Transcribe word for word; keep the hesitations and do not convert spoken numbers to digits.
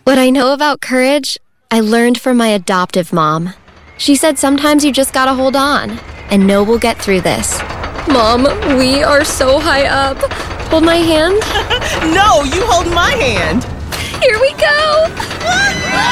What I know about courage, I learned from my adoptive mom. She said sometimes you just gotta hold on, and know we'll get through this. Mom, we are so high up. Hold my hand. No, you hold my hand. Here we go.